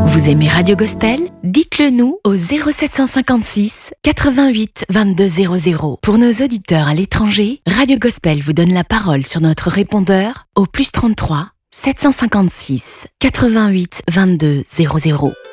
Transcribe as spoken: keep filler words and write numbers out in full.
Vous aimez Radio Gospel? Dites-le nous au zéro sept cent cinquante-six quatre-vingt-huit vingt-deux zéro zéro. Pour nos auditeurs à l'étranger, Radio Gospel vous donne la parole sur notre répondeur au plus trente-trois sept cent cinquante-six quatre-vingt-huit vingt-deux zéro zéro.